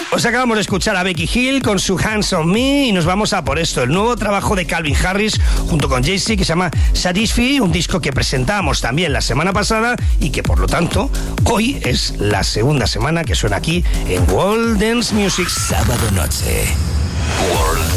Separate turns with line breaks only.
Os acabamos de escuchar a Becky Hill con su Hands on Me y nos vamos a por esto, el nuevo trabajo de Calvin Harris junto con Jay-Z que se llama Satisfy, un disco que presentamos también la semana pasada y que por lo tanto hoy es la segunda semana que suena aquí en World Dance Music.
Sábado noche, World